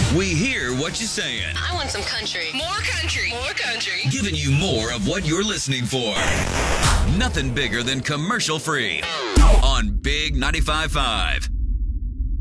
We hear what you're saying. I want some country. More country. More country. Giving you more of what you're listening for. Nothing bigger than commercial free on Big 95.5.